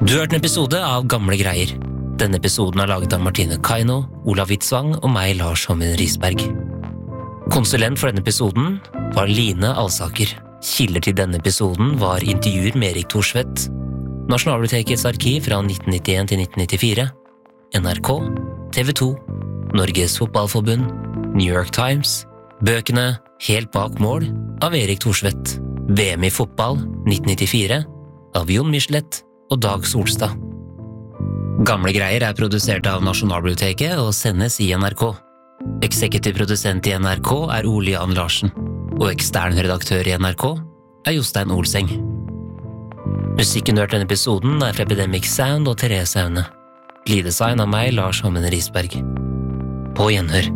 Du har hørt en episode av Gamle Greier. Denne episoden er laget av Martine Kaino, Olav Witzwang og meg, Lars Hommen Risberg. Konsulent for denne episoden var Line Alsaker. Kilder til denne episoden var intervjuer med Erik Thorsvedt, Nasjonalbibliotekets arkiv fra 1991 til 1994, NRK, TV 2, Norges Fotballforbund, New York Times, bøkene Helt bak mål av Erik Thorsvedt, VM i fotball 1994 av Jon Michelet og Dag Solstad. Gamle Greier er produsert av Nasjonalbiblioteket og sendes i NRK. Eksekutiv produsent i NRK er Ole Jan Larsen, og ekstern redaktør i NRK er Jostein Olseng. Musikken hørt denne episoden er fra Epidemic Sound og Therese Aune. Lyddesign av meg, Lars Hommen Risberg. På gjenhør.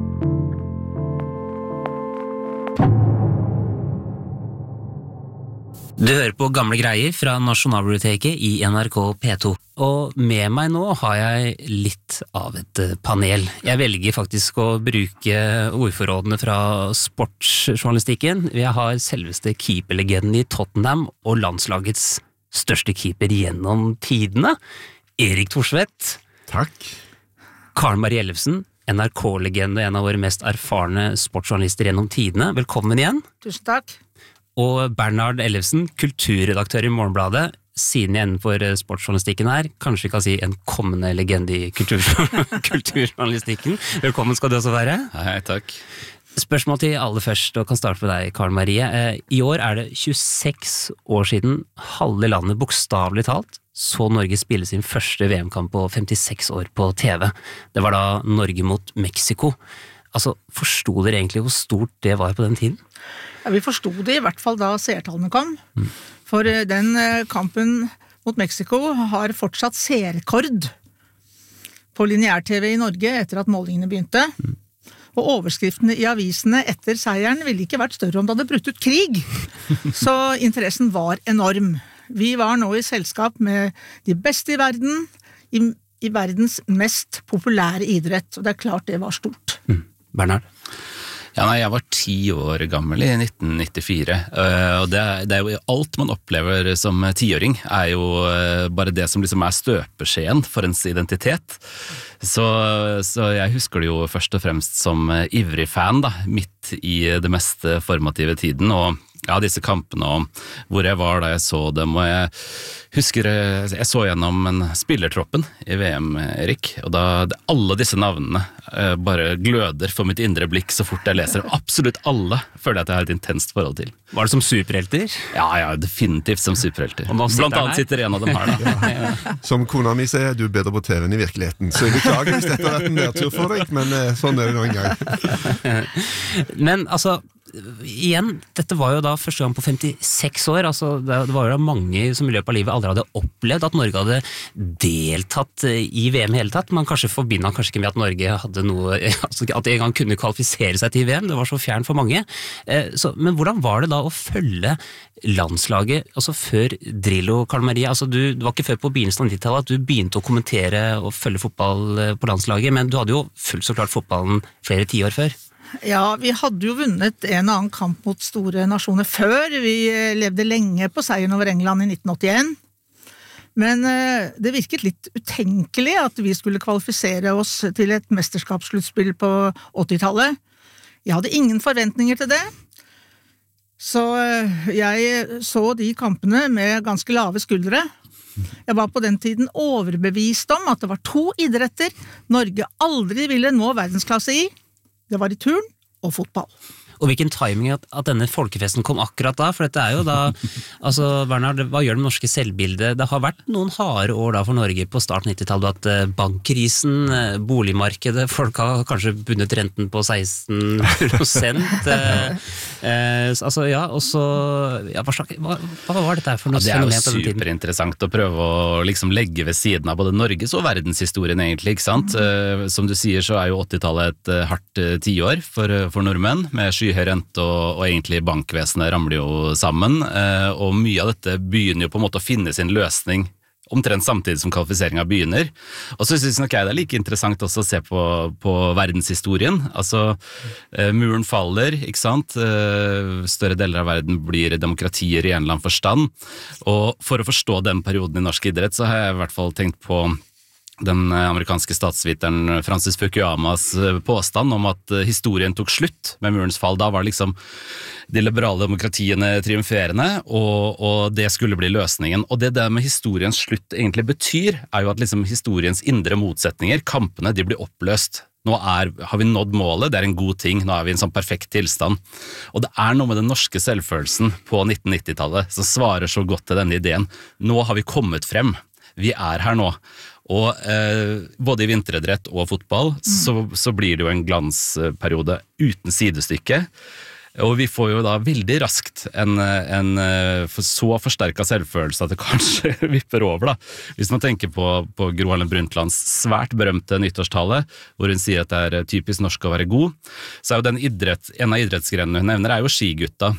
Du hører på Gamle Greier fra Nasjonalbiblioteket i NRK P2. Og med meg nå har jeg litt av et panel. Jeg velger faktisk å bruke ordforrådene fra sportsjournalistikken. Jeg har selveste keeperlegenden i Tottenham og landslagets største keeper gjennom tidene, Erik Thorsvedt. Takk. Karen Marie Ellefsen, NRK-legende, en av våre mest erfarne sportsjournalister gjennom tidene. Velkommen igjen. Tusen takk. Og Bernhard Ellefsen, kulturredaktør i Morgenbladet, siden jeg innenfor sportsjournalistikken her, kanskje vi kan si en kommende legende i kulturjournalistikken. Velkommen skal du også være. Hei, takk. Spørsmål til aller først, og kan starte med deg, Karen Marie. I år er det 26 år siden halve landet bokstavelig talt så Norge spille sin første VM-kamp på 56 år på TV. Det var da Norge mot Mexico. Altså, forstod dere egentlig hvor stort det var på den tiden? Ja, vi forstod det i hvert fall da seertallene kom. For den kampen mot Mexico har fortsatt seerrekord på lineær-TV i Norge etter at målingene begynte. Og overskriftene i avisene etter seieren ville ikke vært større om det hadde brutt ut krig. Så interessen var enorm. Vi var nå i selskap med de beste i verden, i verdens mest populære idrett, og det er klart det var stort. Bernhard? Ja, nei, jeg var 10 år gammel i 1994, og det er jo alt man opplever som 10-åring, er jo bare det som liksom er støpeskjeen for ens identitet. Så jeg husker det jo først og fremst som ivrig fan da, midt i det mest formative tiden, og ja, disse kampene og hvor jeg var da jeg så dem, og jeg husker jeg så gjennom spillertroppen i VM, Erik, og da alle disse navnene bare gløder for mitt indre blikk så fort jeg leser. Absolutt alle føler jeg at jeg har et intenst forhold til. Var det som superhelter? Ja, definitivt som superhelter. Blant annet sitter en av dem her da. Ja. Som kona mi sier, du er bedre på TV enn i virkeligheten. Så jeg beklager hvis dette har vært en nedtur for deg, men sånn er det nå en gang. Men altså, igjen, dette var jo da første gang på 56 år, altså det var jo da mange som i løpet av livet aldri hadde opplevd at Norge hadde deltatt i VM i hele tatt. Man kanskje forbinder kanskje ikke med at Norge hadde noe, altså at de en gang kunne kvalifisere seg til VM, det var så fjern for mange. Men hvordan var det da å følge landslaget, altså før Drillo, Karen Marie, altså det var ikke før på begynnelsen av 90-tallet at du begynte å kommentere og følge fotball på landslaget, men du hadde jo fullt så klart fotballen flere 10 år før. Ja, vi hadde jo vunnet en annen kamp mot store nasjoner før. Vi levde lenge på seieren over England i 1981. Men det virket litt utenkelig at vi skulle kvalifisere oss til et mesterskapssluttspill på 80-tallet. Jeg hadde ingen forventninger til det. Så jeg så de kampene med ganske lave skuldre. Jeg var på den tiden overbevist om at det var 2 idretter Norge aldri ville nå verdensklasse i. Det var i turn og fotball. Og hvilken timing at denne folkefesten kom akkurat da, for dette er jo da, altså Bernhard, hva gjør det norske selvbildet? Det har vært noen harde år da for Norge på starten 90-tallet, at bankkrisen, boligmarkedet, folk har kanskje bundet renten på 16%, altså ja, og så, ja, hva var dette her for noe fenomen på den tiden? Det er jo superinteressant å prøve å liksom legge ved siden av både Norges og verdenshistorien egentlig, ikke sant? Som du sier så er jo 80-tallet et hardt 10 år for nordmenn, med skyhøy rente og egentlig bankvesenet ramler jo sammen, og mye av dette begynner jo på en måte å finne sin løsning omtrent samtidig som kvalifiseringen begynner. Og så synes nok jeg det like interessant også å se på verdenshistorien. Altså, muren faller, ikke sant? Større deler av verden blir demokratier i en eller annen forstand. Og for å forstå den perioden i norsk idrett, så har jeg i hvert fall tenkt på den amerikanske statsviteren Francis Fukuyamas påstand om at historien tok slutt med murens fall. Da var liksom de liberale demokratiene triumferende, og det skulle bli løsningen. Og det med historiens slutt egentlig betyr, er jo at liksom historiens indre motsetninger, kampene, de blir oppløst. Nå har vi nådd målet, det en god ting, nå vi i en sånn perfekt tilstand. Og det noe med den norske selvfølelsen på 1990-tallet som svarer så godt til denne ideen. Nå har vi kommet frem, vi her nå. Og både i vinteridrett og fotball så blir det jo en glansperiode uten sidestykke. Og vi får jo da veldig raskt en så forsterket selvfølelse at det kanskje vipper over da. Hvis man tenker på Gro Harlem Brundtlands svært berømte nyttårstale, hvor hun sier at det typisk norsk å være god, så jo en av idrettsgrenene hun nevner jo skigutta.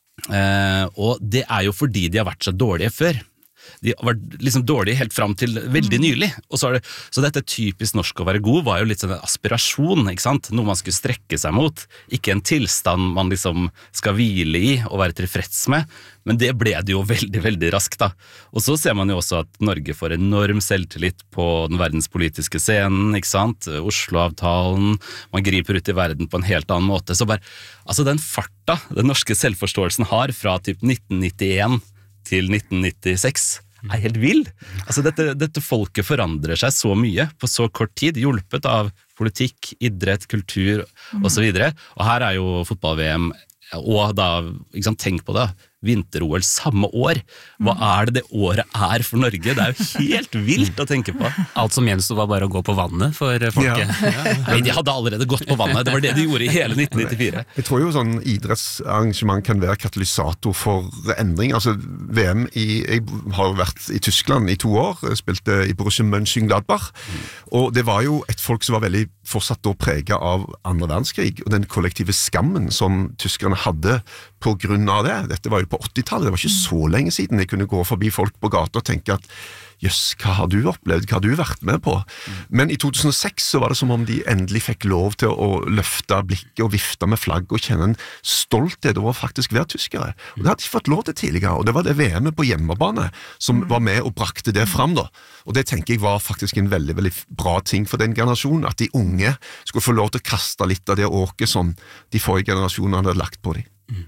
Og det jo fordi de har vært så dårlige før. De var liksom dårlige helt frem til veldig nylig, og så dette typisk norsk å være god var jo litt sånn en aspirasjon, ikke sant? Noe man skulle strekke seg mot, ikke en tilstand man liksom skal hvile i og være tilfreds med, men det ble det jo veldig, veldig raskt da. Og så ser man jo også at Norge får enorm selvtillit på den verdenspolitiske scenen, ikke sant? Oslo-avtalen, man griper ut i verden på en helt annen måte, så bare, altså den farta den norske selvforståelsen har fra typ 1991 til 1996 helt vill. Altså dette folket forandrer seg så mye på så kort tid, hjulpet av politikk, idrett, kultur og så videre. Og her jo fotball-VM, og da, ikke sant, tenk på det, vinter-OL samme år. Hva det året for Norge? Det jo helt vilt å tenke på. Alt som gjenstod var bare å gå på vannet for folket. Men de hadde allerede gått på vannet, det var det de gjorde i hele 1994. Jeg tror jo sånn idrettsarrangement kan være katalysator for endring. Altså VM jeg har vært i Tyskland i 2 år, spilte i Borussia Mönchengladbach, og det var jo et folk som var veldig fortsatt da preget av andre verdenskrig, og den kollektive skammen som tyskerne hadde på grunn av det. Dette var jo på 80-tallet, det var ikke så lenge siden jeg kunne gå forbi folk på gata og tenke at jøss, hva har du opplevd, hva har du vært med på? Men i 2006 så var det som om de endelig fikk lov til å løfte blikket og vifte med flagg og kjenne en stolthet over å faktisk være tyskere. Og det hadde de fått lov til tidligere, og det var det VM-et på hjemmebane som var med og brakte det fram da. Og det tenker jeg var faktisk en veldig, veldig bra ting for den generasjonen, at de unge skulle få lov til å kaste litt av det åket som de forrige generasjonene hadde lagt på dem.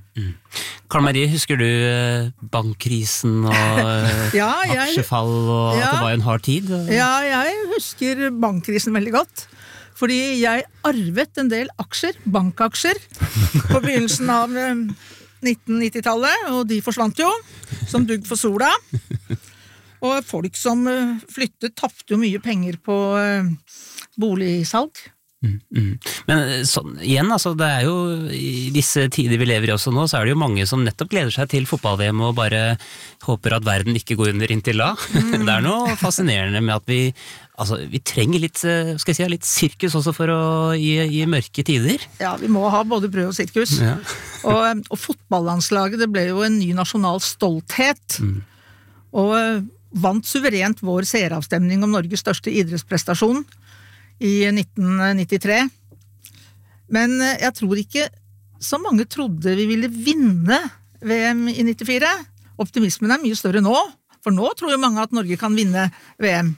Karl Marie, husker du bankkrisen og aksjefall og at det var en hard tid? Ja, jeg husker bankkrisen veldig godt, fordi jeg arvet en del aksjer, bankaksjer, på begynnelsen av 1990-tallet, og de forsvant jo, som dugg for sola. Og folk som flyttet tappte jo mye penger på boligsalg. Men sånn, igjen, altså, det jo i disse tider vi lever i også nå, så det jo mange som nettopp gleder seg til fotball-VM og bare håper at verden ikke går under inntil da. Det noe fascinerende med at vi trenger litt, skal jeg si, litt sirkus også for å gi mørke tider. Ja, vi må ha både brød og sirkus. Ja. Og fotballandslaget, det ble jo en ny nasjonal stolthet. Og vant suverent vår seeravstemning om Norges største idrettsprestasjon i 1993. Men jeg tror ikke så mange trodde vi ville vinne VM i 94. Optimismen mye større nå, for nå tror jo mange at Norge kan vinne VM.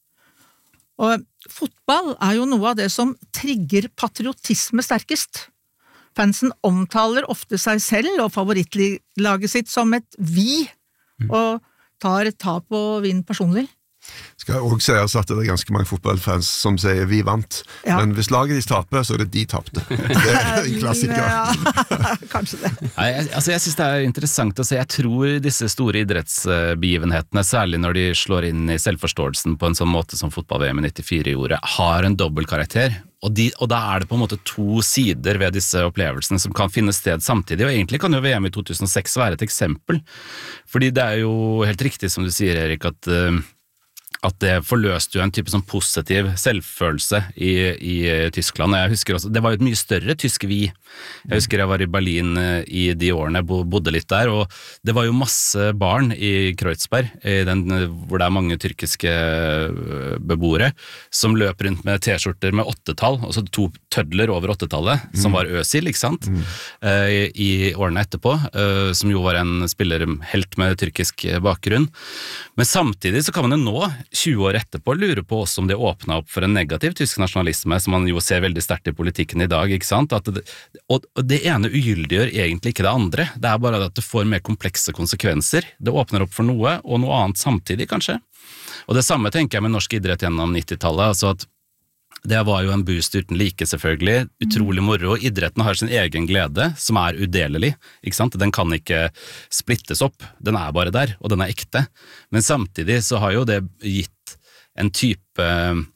Og fotball jo noe av det som trigger patriotisme sterkest. Fansen omtaler ofte seg selv og favorittlaget sitt som et vi, og tar et tap og vinner personlig. Skal jeg også si at det ganske mange fotballfans som sier vi vant, men hvis laget de taper, så det de tapte. Det en klassiker. Ja, kanskje det. Jeg synes det interessant å se. Jeg tror disse store idrettsbegivenhetene, særlig når de slår inn i selvforståelsen på en sånn måte som fotball-VM i 94 gjorde, har en dobbelt karakter. Og da det på en måte 2 sider ved disse opplevelsene som kan finne sted samtidig, og egentlig kan jo VM i 2006 være et eksempel. Fordi det jo helt riktig som du sier, Erik, at at det forløste jo en type sånn positiv selvfølelse i Tyskland. Jeg husker også, det var jo et mye større tysk vi. Jeg husker jeg var i Berlin i de årene, jeg bodde litt der, og det var jo masse barn i Kreuzberg, hvor det er mange tyrkiske beboere, som løp rundt med t-skjorter med 8-tall, og så 2 tødler over 8-tallet, som var Özil, ikke sant? I årene etterpå, som jo var en spiller helt med tyrkisk bakgrunn. Men samtidig så kan man jo nå, 20 år etterpå, lure på også om det åpnet opp for en negativ tysk nasjonalisme, som man jo ser veldig sterkt i politikken i dag, ikke sant? Og det ene ugyldiggjør egentlig ikke det andre, det er bare at det får mer komplekse konsekvenser, det åpner opp for noe, og noe annet samtidig kanskje. Og det samme tenker jeg med norsk idrett gjennom 90-tallet, altså at det var jo en boost uten like selvfølgelig, utrolig moro. Idretten har sin egen glede, som er udelelig, ikke sant? Den kan ikke splittes opp, den er bare der, og den er ekte. Men samtidig så har jo det gitt en type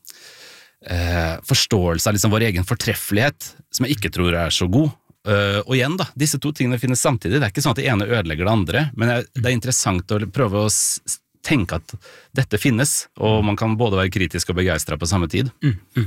forståelse av liksom vår egen fortreffelighet, som jeg ikke tror er så god. Og igjen da, disse 2 tingene finnes samtidig, det er ikke sånn at det ene ødelegger det andre, men det er interessant å prøve å tenke at dette finnes, og man kan både være kritisk og begeistret på samme tid.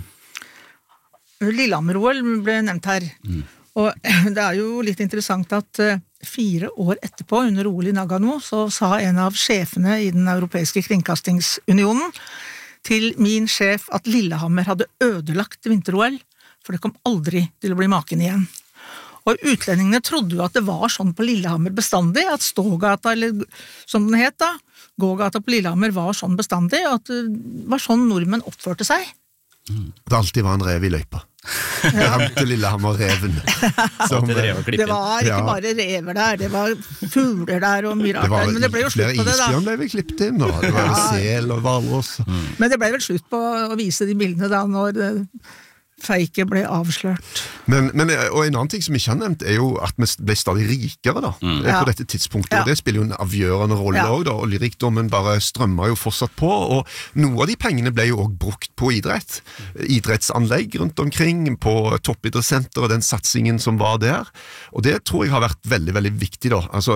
Lillehammer-OL ble nevnt her, og det er jo litt interessant at 4 år etterpå, under OL i Nagano, så sa en av sjefene i den europeiske kringkastingsunionen til min sjef at Lillehammer hadde ødelagt vinter-OL, for det kom aldri til å bli maken igjen. Og utlendingene trodde jo at det var sånn på Lillehammer bestandig, at Stågata, eller som den het da, gågata på Lillehammer var sånn bestandig, og at det var sånn nordmenn oppførte seg. Det alltid var en rev i løypa. Til Lillehammer-reven. Det var ikke bare rever der, det var fugler der og mye rart der, men det ble jo slutt på det da. Flere isbjørn ble vi klippet inn, og det var sel og hvalross. Men det ble vel slutt på å vise de bildene da, når feiket ble avslørt. Og en annen ting som ikke har nevnt er jo at vi ble stadig rikere da, på dette tidspunktet, og det spiller jo en avgjørende rolle også da, og rikdommen bare strømmer jo fortsatt på, og noe av de pengene ble jo også brukt på idrettsanlegg rundt omkring, på toppidrettssenter og den satsingen som var der, og det tror jeg har vært veldig, veldig viktig da. Altså,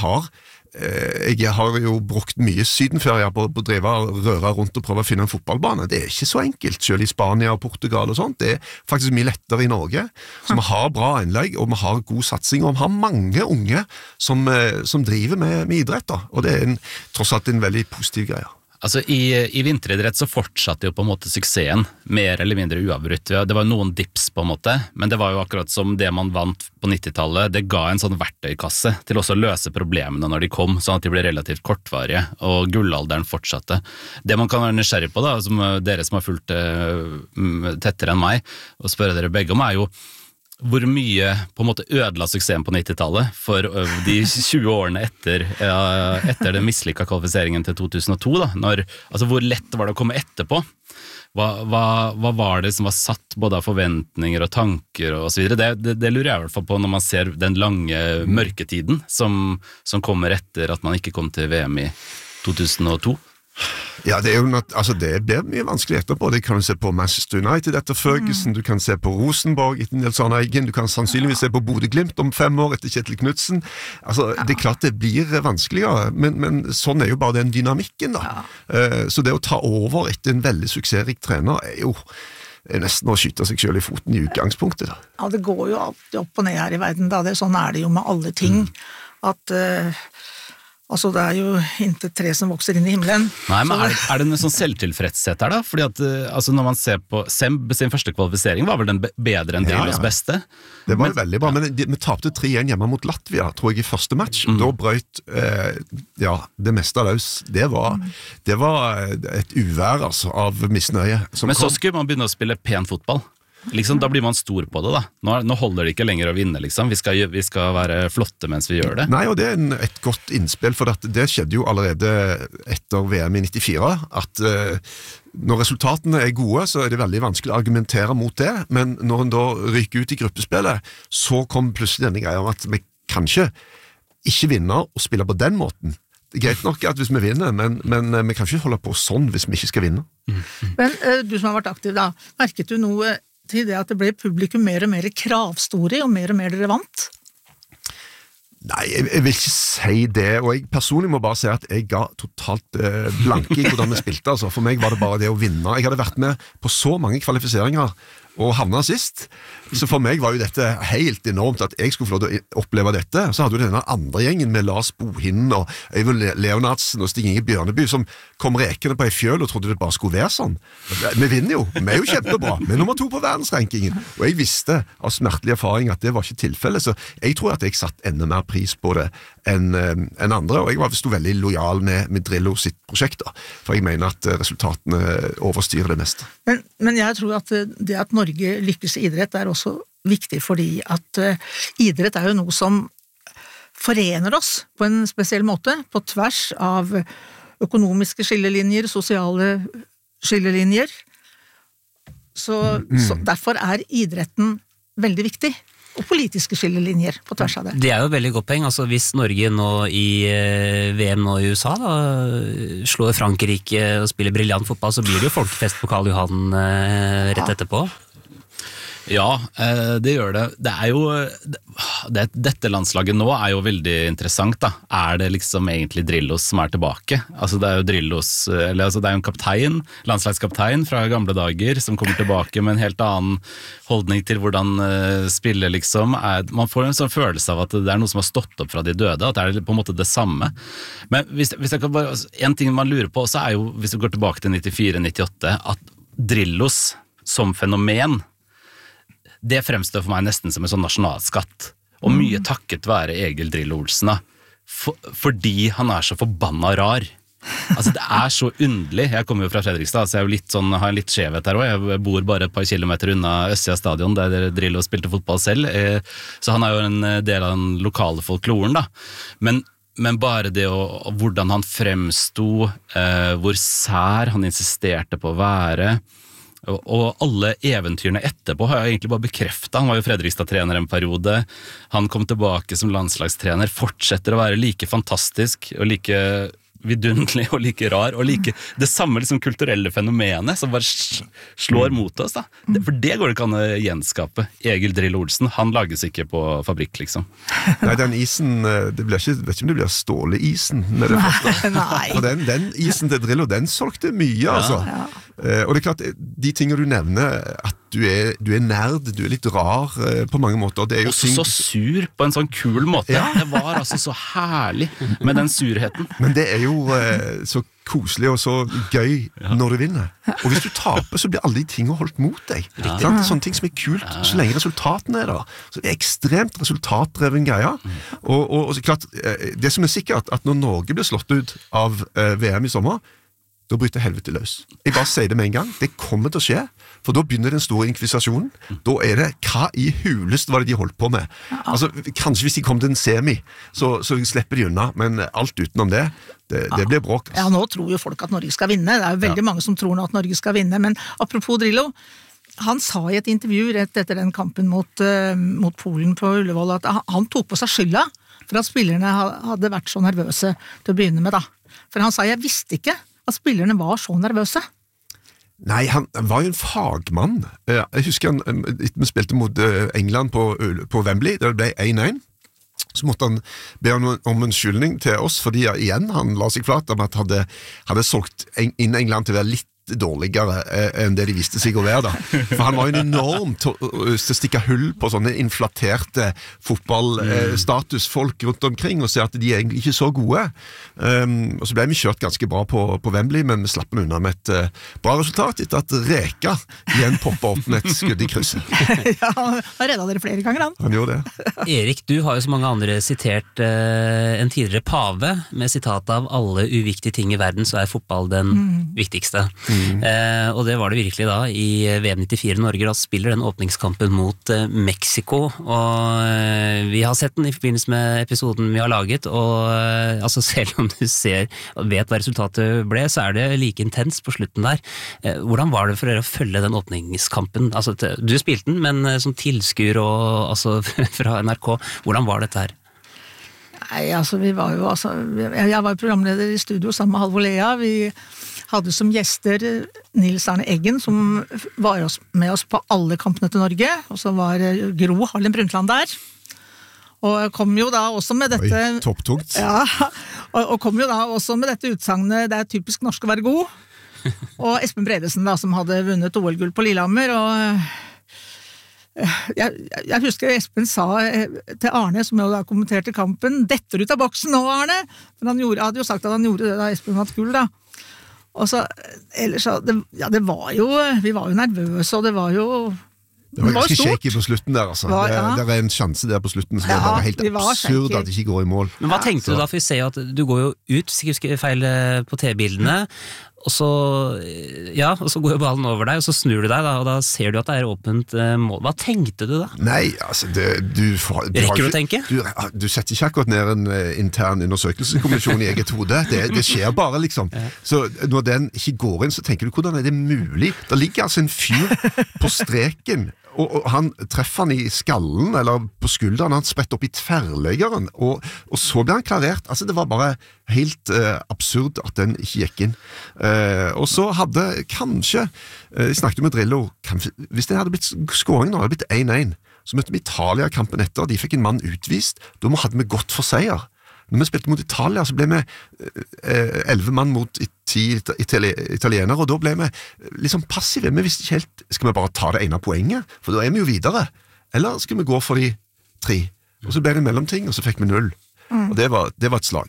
jeg har jo brukt mye sydenferie på å drive og røre rundt og prøve å finne en fotballbane. Det er ikke så enkelt, selv i Spania og Portugal og sånt. Det er faktisk mye lettere i Norge. Så vi har bra anlegg, og vi har god satsing, og vi har mange unge som driver med idrett da. Og det er tross alt en veldig positiv greie. Altså i vinteridrett så fortsatte jo på en måte suksessen mer eller mindre uavbrutt. Det var noen dips på en måte, men det var jo akkurat som det man vant på 90-tallet, det ga en sånn verktøykasse til også å løse problemene når de kom, sånn at de ble relativt kortvarige, og gullalderen fortsatte. Det man kan være nysgjerrig på da, som dere som har fulgt tettere enn meg, og spørre dere begge om, er jo hvor mye på en måte ødela suksessen på 90-tallet for de 20 årene etter den mislykka kvalifiseringen til 2002 da, altså hvor lett var det å komme etterpå? Hva var det som var satt både av forventninger og tanker og så videre? Det lurer jeg i hvert fall på når man ser den lange mørketiden som kommer etter at man ikke kom til VM i 2002. Ja, det er jo det blir mye vanskelig etterpå. Det kan du se på Manchester United etter Ferguson, du kan se på Rosenborg etter Nils Arne Eggen, du kan sannsynligvis se på Bodø Glimt om 5 år etter Kjetil Knudsen. Altså, det er klart det blir vanskeligere, men sånn er jo bare den dynamikken da. Så det å ta over etter en veldig suksessrik trener er jo nesten å skyte seg selv i foten i utgangspunktet da. Ja, det går jo alltid opp og ned her i verden da. Sånn er det jo med alle ting, at altså det er jo intet tre som vokser inn i himmelen. Nei, men er det en sånn selvtilfredshet her da? Fordi at altså når man ser på Semb sin første kvalifisering var vel den bedre enn Drillos beste? Det var jo veldig bra, men vi tapte 3-1 hjemme mot Latvia, tror jeg, i første match. Da brøt det meste av løs. Det var et uvær altså, av misnøye. Men så skulle man begynne å spille pen fotball. Liksom, da blir man stor på det da. Nå holder det ikke lenger å vinne liksom. Vi skal være flotte mens vi gjør det. Nei, og det er et godt innspill, for det skjedde jo allerede etter VM i 94, at når resultatene er gode, så er det veldig vanskelig å argumentere mot det, men når en da ryker ut i gruppespillet, så kom plutselig denne greia om at vi kanskje ikke vinner og spiller på den måten. Det er greit nok at hvis vi vinner, men vi kan ikke holde på sånn hvis vi ikke skal vinne. Men du som har vært aktiv da, merket du noe til det at det ble publikum mer og mer kravstore og mer relevant? Nei, jeg vil ikke si det, og jeg personlig må bare si at jeg ga totalt blanke i hvordan vi spilte, altså. For meg var det bare det å vinne. Jeg hadde vært med på så mange kvalifiseringer og havna sist, så for meg var jo dette helt enormt at jeg skulle få lov til å oppleve dette. Så hadde du denne andre gjengen med Lars Bohinnen og Øyvind Leonardsen og Stig Inge Bjørneby som kom rekende på ei fjøl og trodde det bare skulle være sånn. Vi vinner jo, vi er jo kjempebra, vi er nummer 2 på verdensrankingen, og jeg visste av smertelig erfaring at det var ikke tilfellet, så jeg tror at jeg satt enda mer pris på det enn andre, og jeg sto veldig lojal med Drillo sitt prosjekt da, for jeg mener at resultatene overstyrer det meste. Men jeg tror at det at Norge lykkes i idrett er også viktig fordi at idrett er jo noe som forener oss på en spesiell måte, på tvers av økonomiske skillelinjer, sosiale skillelinjer. Så derfor er idretten veldig viktig. Og politiske skillelinjer på tvers av det. Det er jo et veldig godt poeng. Altså, hvis Norge nå i VM nå i USA da, slår Frankrike og spiller briljant fotball, så blir det jo folkefest på Karl Johan rett etterpå. Ja, det gjør det. Det er jo dette landslaget nå er jo veldig interessant da. Er det liksom egentlig Drillos som er tilbake? Altså det er jo Drillos, eller altså det er jo en kaptein, landslagskaptein fra gamle dager som kommer tilbake med en helt annen holdning til hvordan spille liksom. Man får en sånn følelse av at det er noe som har stått opp fra de døde, at det er på en måte det samme. Men hvis jeg kan bare, en ting man lurer på også er jo, hvis vi går tilbake til 94-98, at Drillos som fenomen det fremstår for meg nesten som en sånn nasjonalskatt, og mye takket være Egil Drillo Olsen, fordi han er så forbanna rar. Altså det er så underlig. Jeg kommer jo fra Fredrikstad, så jeg er jo litt sånn, har en litt skjevhet her også. Jeg bor bare et par kilometer unna Østsida stadion, der Drillo spilte fotball selv, så han er jo en del av den lokale folkloren da. Men bare det hvordan han fremsto, hvor sær han insisterte på å være, og alle eventyrene etterpå har jeg egentlig bare bekreftet. Han var jo Fredrikstad-trener en periode, han kom tilbake som landslagstrener, fortsetter å være like fantastisk og like vidunderlig og like rar, og like det samme liksom kulturelle fenomenet som bare slår mot oss da. For det går det ikke an å gjenskape. Egil Drillo Olsen, han lages ikke på fabrikk liksom. Nei, den isen, det blir ikke, vet ikke om det blir ståleisen med det første. Nei. For den isen til Drillo, den solgte mye altså. Ja. Og det er klart, de tingene du nevner, at du er nerd, du er litt rar på mange måter. Det er jo også så sur på en sånn kul måte. Ja. Det var altså så herlig med den surheten. Men det er jo så koselig og så gøy når du vinner. Og hvis du taper, så blir alle de tingene holdt mot deg. Det er sånne ting som er kult, så lenge resultatene er der. Så det er ekstremt resultatdreven greie. Og klart, det som er sikkert, at når Norge blir slått ut av VM i sommer, da bryter helvete løs. Jeg bare sier det med en gang. Det kommer til å skje, for da begynner den store inkvisasjonen. Da er det, hva i hulest var det de holdt på med? Altså, kanskje hvis de kom til en semi, så slipper de unna, men alt utenom det blir bråk. Altså. Ja, nå tror jo folk at Norge skal vinne. Det er jo veldig mange som tror nå at Norge skal vinne, men apropos Drillo, han sa i et intervju rett etter den kampen mot Polen på Ullevål, at han tok på seg skylda for at spillerne hadde vært så nervøse til å begynne med da. For han sa, jeg visste ikke at spillerne var så nervøse. Nei, han var jo en fagmann. Jeg husker vi spilte mot England på Wembley, der det ble 1-1. Så måtte han be om en skyldning til oss, fordi igjen han la seg flat om at hadde solgt inn England til å være litt dårligere enn det de viste seg å være da. For han var jo en enorm til å stikke hull på sånne inflaterte fotballstatusfolk rundt omkring og se at de er egentlig ikke så gode. Og så ble vi kjørt ganske bra på Wembley, men vi slapp den unna med et bra resultat etter at Reka igjen poppet opp med et skudd i krysset. Ja, han reddet dere flere ganger han. Han gjorde det. Erik, du har jo så mange andre sitert en tidligere pave med sitat av alle uviktige ting i verden, så er fotball den viktigste. Og det var det virkelig da i VM 94 Norge, da spiller den åpningskampen mot Mexico, og vi har sett den i forbindelse med episoden vi har laget, og altså selv om du vet hva resultatet ble, så er det like intens på slutten der. Hvordan var det for dere å følge den åpningskampen? Altså, du spilte den, men som tilskuer og altså fra NRK, hvordan var dette her? Nei, altså jeg var programleder i studio sammen med Halvor Lea. Vi hadde som gjester Nils Arne Eggen, som var med oss på alle kampene til Norge, og så var Gro Harlem Brundtland der. Og kom jo da også med dette... Oi, topptungt. Ja, og kom jo da også med dette utsagnet, det typisk norsk å være god. Og Espen Bredesen da, som hadde vunnet OL-gull på Lillehammer, og jeg husker Espen sa til Arne, som jo da kommenterte kampen, detter ut av boksen nå, Arne! For han hadde jo sagt at han gjorde det da Espen vant gull da. Og så, ellers så, det var jo, vi var jo nervøse, og det var jo... Det var ganske shaky på slutten der, altså. Det en sjanse der på slutten som bare helt absurd at det ikke går i mål. Men hva tenkte du da, for vi ser jo at du går jo ut, sikkert feil på TV-bildene, og så går jo ballen over deg, og så snur du deg, og da ser du at det åpent mål. Hva tenkte du da? Nei, altså, rekker du å tenke? Du setter ikke akkurat ned en intern undersøkelseskommisjon i eget hode. Det skjer bare, liksom. Så når den ikke går inn, så tenker du, hvordan det mulig? Det ligger altså en fyr på streken, og han treffer han i skallen, eller på skulderen, han spretter opp i tverrleggeren, og så ble han klarert. Altså, det var bare helt absurd at den ikke gikk inn. Og så hadde kanskje, jeg snakket med Drillo, hvis det hadde blitt skåring nå, hadde det blitt 1-1, så møtte vi Italia kampen etter, de fikk en mann utvist, da hadde vi gått for seier. Når vi spilte mot Italia, så ble vi 11 mann mot 10 italienere, og da ble vi liksom passive. Vi visste ikke helt, skal vi bare ta det ene poenget? For da vi jo videre. Eller skal vi gå for de 3? Og så ble det en mellomting, og så fikk vi 0. Og det var et slag.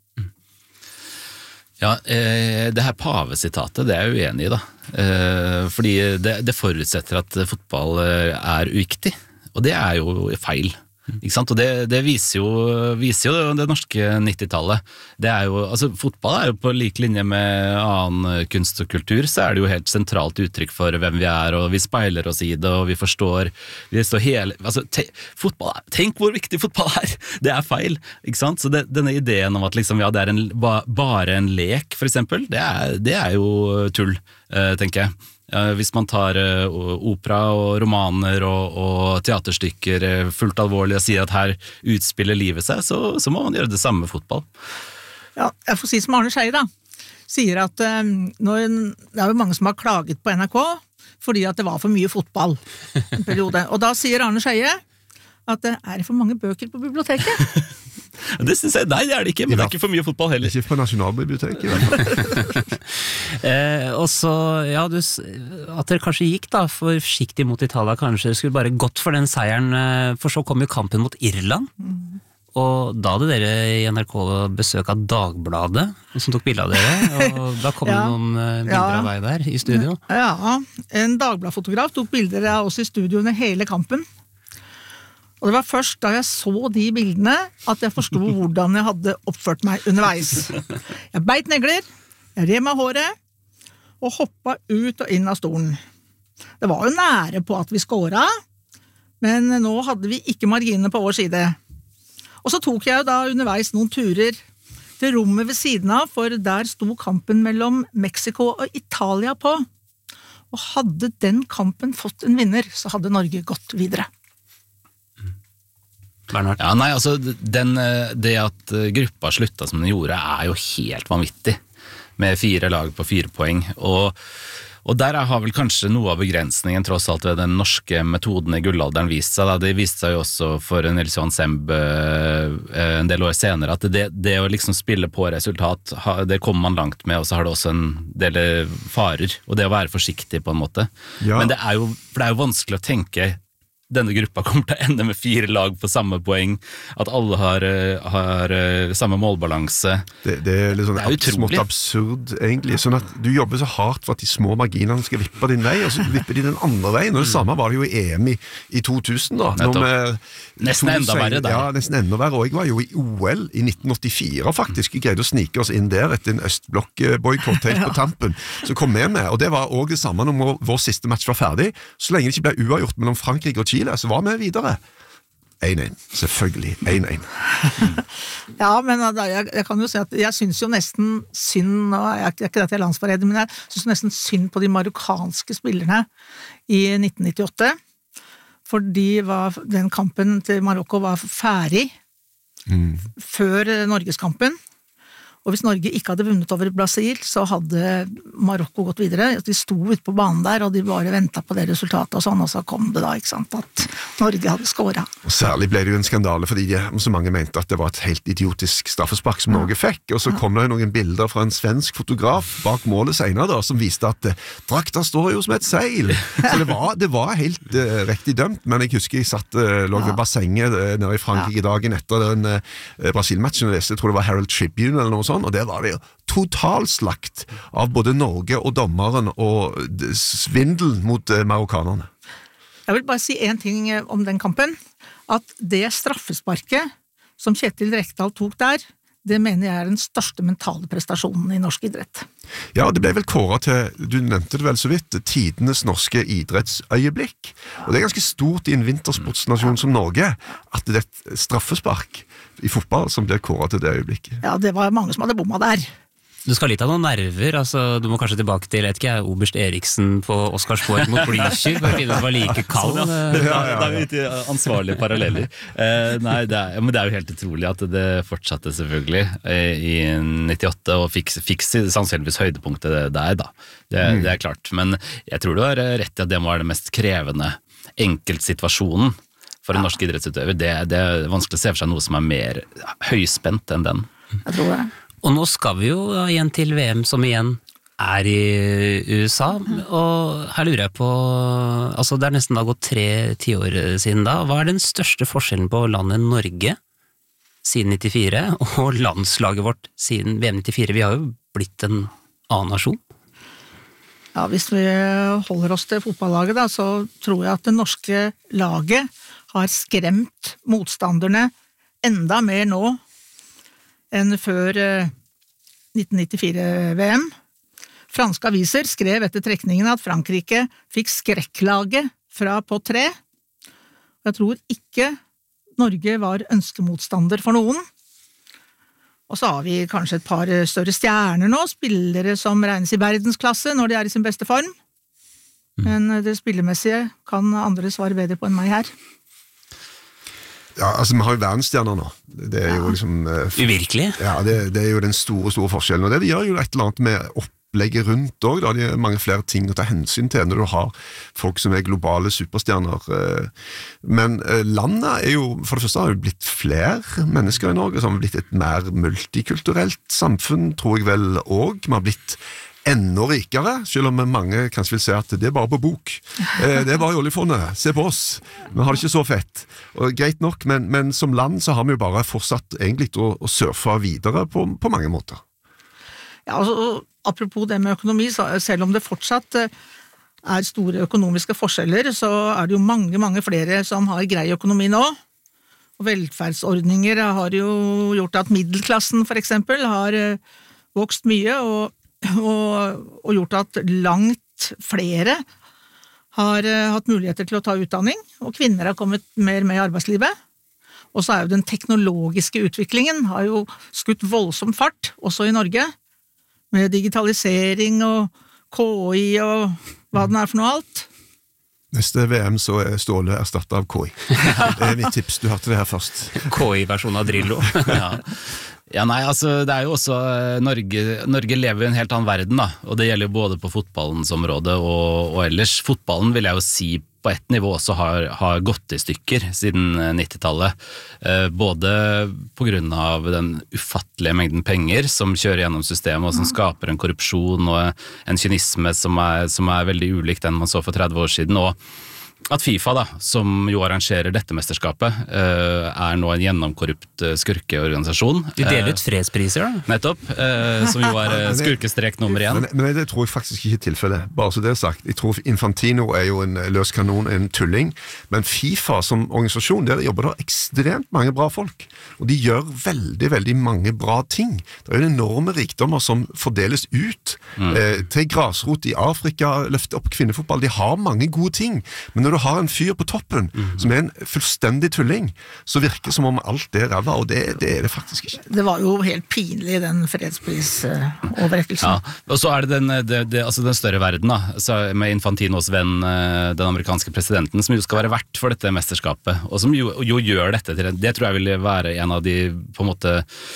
Ja, det her pavesitatet, det jeg uenig i da. Fordi det forutsetter at fotball uviktig, og det jo feil. Ikke sant? Og det viser jo det norske 90-tallet. Det jo, altså fotball jo på like linje med annen kunst og kultur, så det jo helt sentralt uttrykk for hvem vi og vi speiler oss i det, og vi forstår, vi står hele, altså fotball, tenk hvor viktig fotball det feil, ikke sant? Så denne ideen om at liksom, ja, det bare en lek, for eksempel, det jo tull, tenker jeg. Hvis man tar opera og romaner og teaterstykker fullt alvorlig og sier at her utspiller livet seg, så må man gjøre det samme med fotball. Ja, jeg får si som Arne Scheie da, sier at det jo mange som har klaget på NRK fordi at det var for mye fotball en periode, og da sier Arne Scheie at det for mange bøker på biblioteket. Det synes jeg, nei det det ikke, men det ikke for mye fotball heller. Ikke på Nasjonalbiblioteket. Og så, ja, at dere kanskje gikk da, for forsiktig mot Italia, kanskje dere skulle bare gått for den seieren, for så kom jo kampen mot Irland, og da hadde dere i NRK besøk av Dagbladet, som tok bilde av dere, og da kom det noen bilder av deg der i studio. Ja, en Dagbladfotograf tok bilder av oss i studio under hele kampen. Og det var først da jeg så de bildene at jeg forstod hvordan jeg hadde oppført meg underveis. Jeg beit negler, jeg rev meg håret, og hoppet ut og inn av stolen. Det var jo nære på at vi skåret, men nå hadde vi ikke marginene på vår side. Og så tok jeg jo da underveis noen turer til rommet ved siden av, for der sto kampen mellom Mexico og Italia på. Og hadde den kampen fått en vinner, så hadde Norge gått videre. Ja, nei, altså det at gruppa slutta som den gjorde jo helt vanvittig med 4 lag på 4 poeng og der har vel kanskje noe av begrensningen tross alt ved den norske metoden i gullalderen vist seg. Det viste seg jo også for Nils Johan Semb en del år senere at det å liksom spille på resultat, det kommer man langt med, og så har det også en del farer, og det å være forsiktig på en måte. Ja. Men det jo vanskelig å tenke denne gruppa kommer til å ende med 4 lag på samme poeng, at alle har samme målbalanse. Det litt sånn smått absurd, egentlig. Sånn at du jobber så hardt for at de små marginene skal vippe din vei, og så vipper de den andre veien. Og det samme var det jo i EM i 2000, da. Nesten enda verre der. Ja, nesten enda verre. Og jeg var jo i OL i 1984, faktisk. Jeg greide å snike oss inn der etter en østblokkboykott helt på tampen. Så kom vi med, og det var også det samme når vår siste match var ferdig. Så lenge det ikke ble uavgjort mellom Frankrike og Chile, så var vi videre. 1-1, selvfølgelig 1-1. Ja, men jeg kan jo si at jeg synes jo nesten synd, og ikke at jeg landsforræder, men jeg synes nesten synd på de marokkanske spillerne i 1998, fordi den kampen til Marokko var ferdig før Norgeskampen, Og hvis Norge ikke hadde vunnet over Brasil, så hadde Marokko gått videre. De sto ute på banen der, og de bare ventet på det resultatet og sånn, og så kom det da, ikke sant, at Norge hadde skåret. Og særlig ble det jo en skandale, fordi så mange mente at det var et helt idiotisk straffespark som Norge fikk, og så kom det noen bilder fra en svensk fotograf bak målet senere da, som viste at drakta står jo som et seil. Så det var helt riktig dømt, men jeg husker jeg lå ved bassenget nede i Frankrike dagen etter den Brasil-matchen, jeg tror det var Herald Tribune eller noe sånt, og der var det jo totalslakt av både Norge og dommeren og svindel mot marokkanerne. Jeg vil bare si en ting om den kampen, at det straffesparket som Kjetil Rekdal tok der, det mener jeg den største mentale prestasjonen i norsk idrett. Ja, det ble vel kåret til, du nevnte det vel så vidt, tidenes norske idrettsøyeblikk. Og det ganske stort i en vintersportsnasjon som Norge, at det et straffespark i fotball som ble kåret til det øyeblikket. Ja, det var mange som hadde bomma der. Du skal litt av noen nerver, altså du må kanskje tilbake til, Oberst Eriksen på Oscarsborg mot Blücher, for å finne det var like kald. Da er vi ute i ansvarlige paralleller. Nei, men det er jo helt utrolig at det fortsatte selvfølgelig i 98, og fikk sannsynligvis høydepunktet der da. Det er klart, men jeg tror du har rett i at det må være det mest krevende enkeltsituasjonen for en norsk idrettsutøver. Det er vanskelig å se for seg noe som er mer høyspent enn den. Jeg tror det. Og nå skal vi jo igjen til VM, som igjen er i USA, og her lurer jeg på, altså det nesten da gått 3 tiår siden da, hva den største forskjellen på landet Norge siden 94, og landslaget vårt siden VM 94? Vi har jo blitt en annen nasjon. Ja, hvis vi holder oss til fotballaget da, så tror jeg at det norske laget har skremt motstanderne enda mer nå enn før 1994-VM. Franske aviser skrev etter trekningen at Frankrike fikk skrekklaget fra på 3. Jeg tror ikke Norge var ønskemotstander for noen. Og så har vi kanskje et par større stjerner nå, spillere som regnes i verdensklasse når de er i sin beste form. Men det spillemessige kan andre svare bedre på enn meg her. Ja, altså vi har jo verdensstjerner nå. Det er jo liksom... Virkelig? Ja, det er jo den store forskjellen, og det gjør jo et eller annet med opplegget rundt også, da. Det er mange flere ting å ta hensyn til når du har folk som er globale superstjerner. Men landet er jo, for det første har det blitt flere mennesker i Norge, som har blitt et mer multikulturelt samfunn, tror jeg vel også. Vi har blitt enda rikere, selv om mange kanskje vil si at det er bare på bok. Det er bare i oljefondet. Se på oss. Vi har det ikke så fett. Og greit nok, men som land så har vi jo bare fortsatt egentlig å surfe videre på mange måter. Ja, altså, apropos det med økonomi, så selv om det fortsatt er store økonomiske forskjeller, så er det jo mange flere som har grei økonomi nå. Og velferdsordninger har jo gjort at middelklassen for eksempel har vokst mye, og gjort at langt flere har hatt muligheter til å ta utdanning, og kvinner har kommet mer med i arbeidslivet. Og så er jo den teknologiske utviklingen har jo skutt voldsom fart, også i Norge, med digitalisering og KI og hva den er for noe alt. Neste VM så er Ståle erstattet av KI. Det er mitt tips, du hørte det her først. KI-versjonen av Drillo. Ja, nei, altså det er jo også Norge lever i en helt annen verden da, og det gjelder jo både på fotballens område og ellers. Fotballen vil jeg jo si på et nivå også har gått i stykker siden 90-tallet, både på grunn av den ufattelige mengden penger som kjører gjennom systemet og som skaper en korrupsjon og en kynisme som er veldig ulik den man så for 30 år siden, og at FIFA da, som jo arrangerer dette mesterskapet, er nå en gjennomkorrupt skurkeorganisasjon. De deler ut fredspriser da? Nettopp, som jo er skurkestrek nummer 1. Men det tror jeg faktisk ikke er tilfellet, bare så det er sagt. Jeg tror Infantino er jo en løs kanon, en tulling, men FIFA som organisasjon, der jobber det ekstremt mange bra folk, og de gjør veldig mange bra ting. Det er jo enorme rikdommer som fordeles ut til grasrot i Afrika, løfte opp kvinnefotball, de har mange gode ting, men når du har en fyr på toppen som er en fullstendig tulling, så virker det som om alt er ræva, og det er det faktisk ikke. Det var jo helt pinlig, den fredsprisoverrekkelsen. Ja, og så er det altså den større verden da, med Infantinos venn, den amerikanske presidenten, som jo skal være vert for dette mesterskapet, og som jo gjør dette til det tror jeg vil være en av de på en måte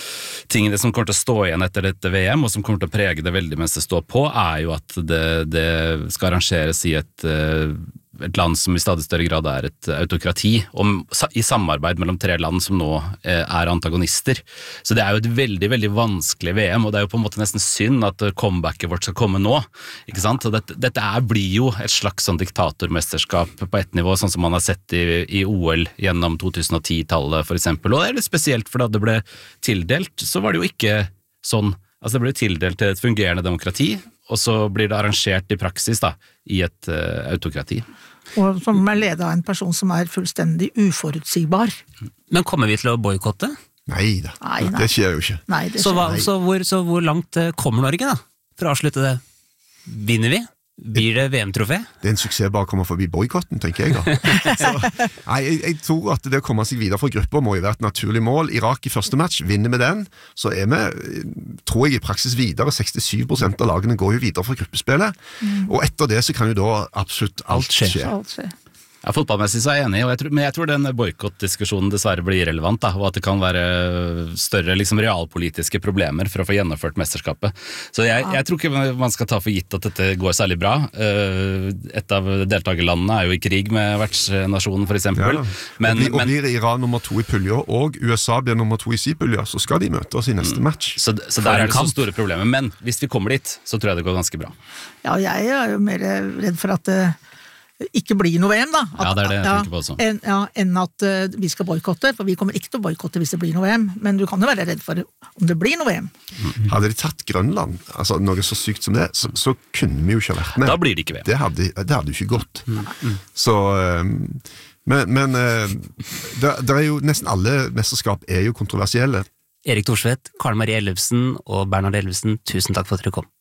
tingene som kommer til å stå igjen etter dette VM, og som kommer til å prege det veldig mens det står på, jo at det skal arrangeres i et land som i stadig større grad et autokrati, i samarbeid mellom 3 land som nå antagonister. Så det jo et veldig, veldig vanskelig VM, og det jo på en måte nesten synd at comebacket vårt skal komme nå, ikke sant? Og dette blir jo et slags sånn diktatormesterskap på et nivå, sånn som man har sett i OL gjennom 2010-tallet for eksempel, og det litt spesielt, for da det ble tildelt, så var det jo ikke sånn, altså det ble tildelt til et fungerende demokrati, og så blir det arrangert i praksis da, i et autokrati. Og som ledet av en person som fullstendig uforutsigbar. Men kommer vi til å boykotte? Neida, det skjer jo ikke. Nei, det skjer. Så hvor langt kommer Norge da, for å avslutte det? Vinner vi? Blir det VM-trofé? Det en suksess bare å komme forbi boykotten, tenker jeg da. Jeg tror at det å komme seg videre fra grupper må jo være et naturlig mål. Irak i første match, vinner med den, så vi, tror jeg, i praksis videre. 67% av lagene går jo videre fra gruppespillet, og etter det så kan jo da absolutt alt skje. Alt skje. Ja, fotballmessig så jeg enig, men jeg tror den boykottdiskusjonen dessverre blir irrelevant, da, og at det kan være større liksom, realpolitiske problemer for å få gjennomført mesterskapet. Så jeg tror ikke man skal ta for gitt at dette går særlig bra. Et av deltakerlandene jo i krig med vertsnasjonen, for eksempel. Ja, men blir Iran nummer 2 i pulja, og USA blir nummer 2 i sin pulja, så skal de møte oss i neste match. Så der det så store problemer. Men hvis vi kommer dit, så tror jeg det går ganske bra. Ja, jeg jo mer redd for at ikke blir noe VM da. Ja, det det jeg tenker på også. Enn at vi skal boykotte, for vi kommer ikke til å boykotte hvis det blir noe VM, men du kan jo være redd for om det blir noe VM. Hadde de tatt Grønland, altså noe så sykt som det, så kunne vi jo ikke vært med. Da blir det ikke VM. Det hadde jo ikke gått. Så, men det jo nesten alle mesterskap jo kontroversielle. Erik Thorstvedt, Karen Marie Ellefsen og Bernhard Ellefsen, tusen takk for at dere kom.